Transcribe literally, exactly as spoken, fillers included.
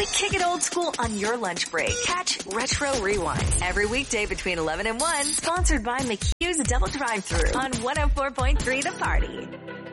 We kick it old school on your lunch break. Catch Retro Rewind every weekday between eleven and one. Sponsored by McHugh's Double Drive-Thru on one oh four point three The Party.